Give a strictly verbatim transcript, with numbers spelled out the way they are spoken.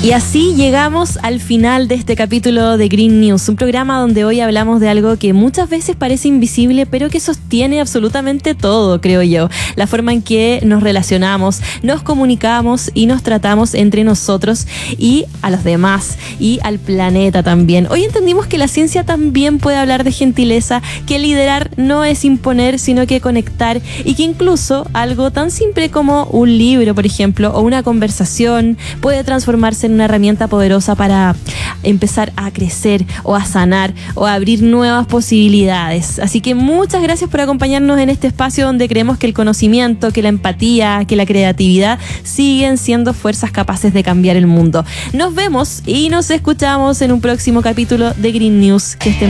Y así llegamos al final de este capítulo de Green News, un programa donde hoy hablamos de algo que muchas veces parece invisible, pero que sostiene absolutamente todo, creo yo. La forma en que nos relacionamos, nos comunicamos y nos tratamos entre nosotros y a los demás y al planeta también. Hoy entendimos que la ciencia también puede hablar de gentileza, que liderar no es imponer, sino que conectar, y que incluso algo tan simple como un libro, por ejemplo, o una conversación puede transformarse en una herramienta poderosa para empezar a crecer o a sanar o a abrir nuevas posibilidades. Así que muchas gracias por acompañarnos en este espacio donde creemos que el conocimiento, que la empatía, que la creatividad siguen siendo fuerzas capaces de cambiar el mundo. Nos vemos y nos escuchamos en un próximo capítulo de Green News. Que estén